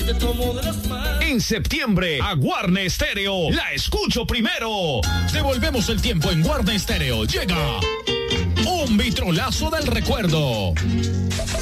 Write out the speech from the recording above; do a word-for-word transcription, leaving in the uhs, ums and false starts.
En septiembre, a Guarne Stereo, la escucho primero. Devolvemos el tiempo en Guarne Stereo. Llega un vitrolazo del recuerdo.